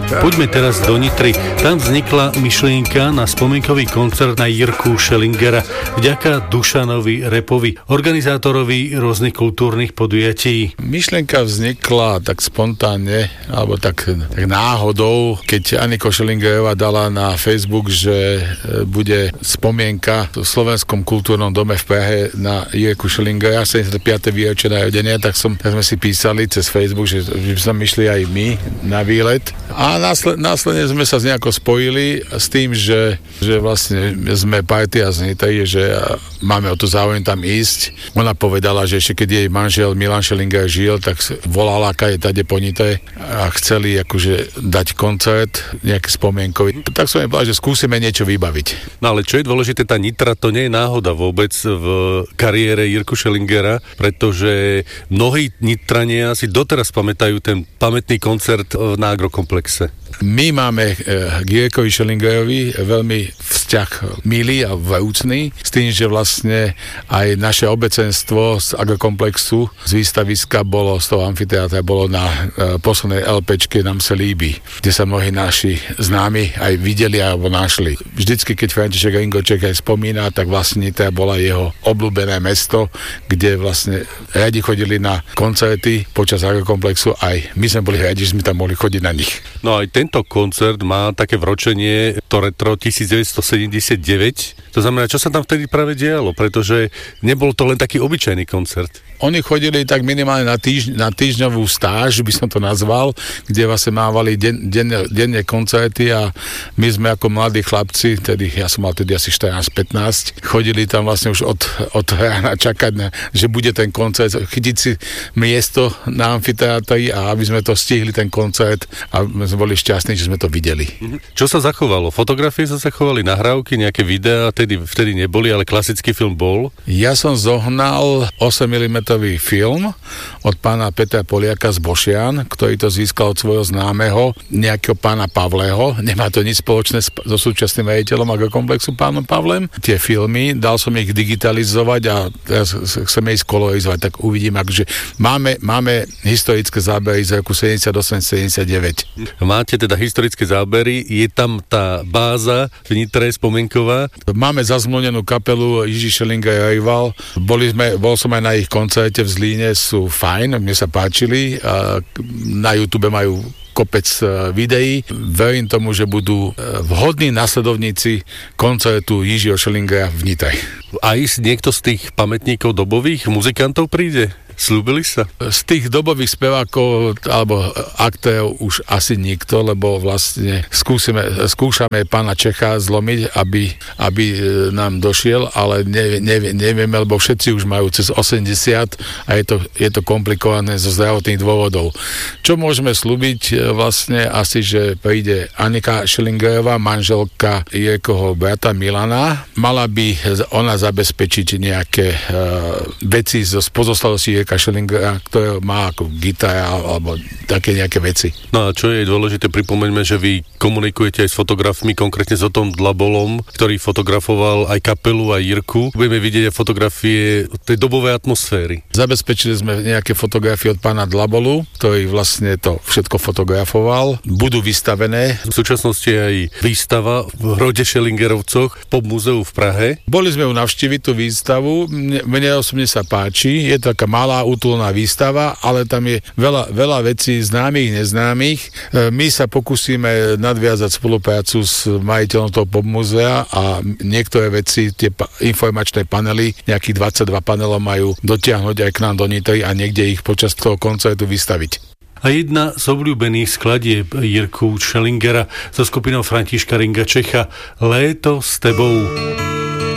Poďme teraz do Nitry. Tam vznikla myšlienka na spomienkový koncert na Jirku Schellingera vďaka Dušanovi Repovi, organizátorovi rôznych kultúrnych podujatí. Myšlienka vznikla tak spontánne, alebo tak náhodou, keď Aniko Schellingerová dala na Facebook, že bude spomienka v Slovenskom kultúrnom dome v Prahe na Jirku Schellingera, 75. výročie narodenia, tak sme si písali cez Facebook, že by sme išli aj my na výlet. A následne sme sa nejako spojili s tým, že vlastne sme partia z Nitry, že máme o to záujem tam ísť. Ona povedala, že ešte keď jej manžel Milan Schellinger žil, tak volala tade po Nitre a chceli akože dať koncert nejaký spomienkový. Tak som jej povedal, že skúsime niečo vybaviť. No ale čo je dôležité, tá Nitra to nie je náhoda vôbec v kariére Jirku Schellingera, pretože mnohí Nitrania si doteraz pamätajú ten pamätný koncert na Agrokomplexe. My máme k Jirkovi Schellingerovi veľmi vzťah milý a vrúcný, s tým, že vlastne aj naše obecenstvo z Agrokomplexu z výstaviska bolo, z toho amfiteátra bolo na poslednej LPčke Nám sa líbi, kde sa mnohí naši známi aj videli alebo našli. Vždycky, keď František Ringoček aj spomína, tak vlastne Nitra bola jeho obľúbené mesto, kde vlastne radi chodili na koncerty počas Agrokomplexu, aj my sme boli radi, že sme tam mohli chodiť na nich. No aj tento koncert má také vročenie, to retro 1979. To znamená, čo sa tam vtedy práve dialo, pretože nebol to len taký obyčajný koncert. Oni chodili tak minimálne na týždňovú stáž, by som to nazval, kde vlastne mávali denne koncerty a my sme ako mladí chlapci, tedy ja som mal tedy asi 14-15, chodili tam vlastne už od rána čakať, že bude ten koncert, chytiť si miesto na amfiteátri a aby sme to stihli, ten koncert, a sme boli šťastní, že sme to videli. Čo sa zachovalo? Fotografie sa zachovali, nahrávky, nejaké videá, vtedy neboli, ale klasický film bol? Ja som zohnal 8 mm film od pána Petra Poliaka z Bošian, ktorý to získal od svojho známeho, nejakého pána Pavleho. Nemá to nič spoločné so súčasným riaditeľom Agrokomplexu, pánom Pavlem. Tie filmy, dal som ich digitalizovať a teraz chceme ísť kolorizovať, tak uvidím, akože máme historické zábery z roku 78-79. Máte teda historické zábery, je tam tá báza v Nitre spomienková? Máme zazmluvnenú kapelu Jiří Schellinger Rival. Bol som aj na ich koncerte v Zlíne, sú fajn, mne sa páčili. Na YouTube majú kopec videí. Verím tomu, že budú vhodní nasledovníci koncertu Jiřího Schellingera v Nitre. A niekto z tých pamätníkov dobových muzikantov príde? Slúbili sa? Z tých dobových spevákov alebo aktérov už asi nikto, lebo vlastne skúšame pána Čecha zlomiť, aby nám došiel, ale nevieme, lebo všetci už majú cez 80 a je to komplikované zo zdravotných dôvodov. Čo môžeme slúbiť vlastne asi, že príde Anika Schellingerová, manželka Jirkoho brata Milana. Mala by ona zabezpečiť nejaké veci zo pozostalosti Jirka Schellingera, ktoré má ako gitara alebo také nejaké veci. No a čo je dôležité, pripomeňme, že vy komunikujete aj s fotografmi, konkrétne s Otom Dlabolom, ktorý fotografoval aj kapelu, aj Jirku. Budeme vidieť aj fotografie tej dobovej atmosféry. Zabezpečili sme nejaké fotografie od pána Dlabolu, ktorý vlastne to všetko fotografoval. Budú vystavené. V súčasnosti je aj výstava v Hrode Schellingerovcoch v Pop múzeu v Prahe. Boli sme ju navštíviť tú výstavu. Mne osobne sa páči. Je to taká malá útulná výstava, ale tam je veľa vecí známych, neznámych. My sa pokúsime nadviazať spoluprácu s majiteľom toho Pop múzea a niektoré veci, tie informačné panely, nejakých 22 panelov majú dotiahnuť aj k nám do Nitry a niekde ich počas toho koncertu vystaviť. A jedna z obľúbených skladieb Jirku Schellingera so skupinou Františka Ringa Čecha Léto s tebou.